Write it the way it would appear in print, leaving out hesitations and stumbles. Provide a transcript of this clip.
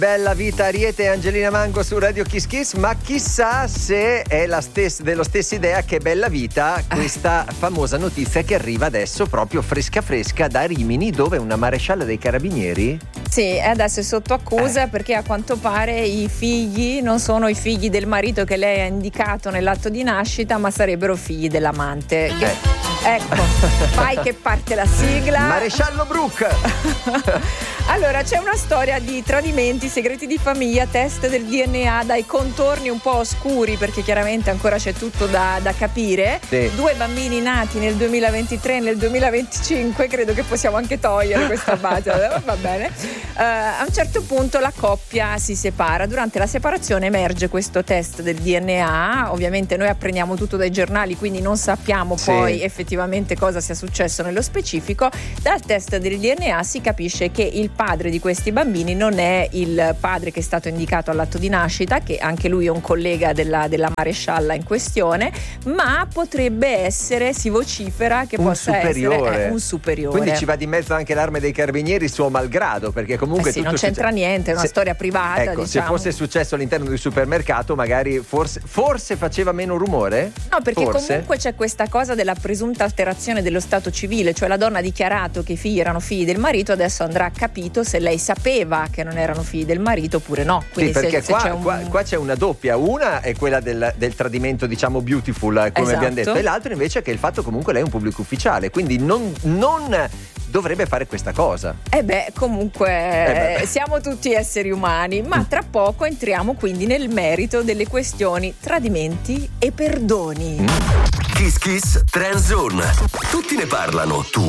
Bella vita, Ariete e Angelina Mango su Radio Kiss Kiss, ma chissà se è dello stessa idea che Bella Vita questa famosa notizia che arriva adesso proprio fresca fresca da Rimini, dove una marescialla dei carabinieri sì, adesso è sotto accusa perché a quanto pare i figli non sono i figli del marito che lei ha indicato nell'atto di nascita, ma sarebbero figli dell'amante. Ecco, vai che parte la sigla. Maresciallo Brook. Allora, c'è una storia di tradimenti, segreti di famiglia, test del DNA dai contorni un po' oscuri, perché chiaramente ancora c'è tutto da capire. Sì. 2 bambini nati nel 2023 e nel 2025, credo che possiamo anche togliere questa base, va bene. A un certo punto la coppia si separa. Durante la separazione emerge questo test del DNA. Ovviamente noi apprendiamo tutto dai giornali, quindi non sappiamo poi effettivamente cosa sia successo nello specifico. Dal test del DNA si capisce che il padre di questi bambini non è il padre che è stato indicato all'atto di nascita, che anche lui è un collega della marescialla in questione, ma potrebbe essere, si vocifera che possa essere un superiore. Quindi ci va di mezzo anche l'arma dei carabinieri, suo malgrado, perché comunque non c'entra niente, è una storia privata. Ecco, diciamo. Se fosse successo all'interno di un supermercato, magari forse faceva meno rumore? No, perché comunque c'è questa cosa della presunta alterazione dello stato civile, cioè la donna ha dichiarato che i figli erano figli del marito, adesso andrà capito se lei sapeva che non erano figli del marito oppure no. Quindi perché qua c'è una doppia, una è quella del tradimento, diciamo beautiful, come abbiamo detto, e l'altra invece è che il fatto comunque lei è un pubblico ufficiale, quindi non dovrebbe fare questa cosa. Comunque siamo tutti esseri umani, ma tra poco entriamo quindi nel merito delle questioni tradimenti e perdoni. Kiss Kiss Trend Zone. Tutti ne parlano, tu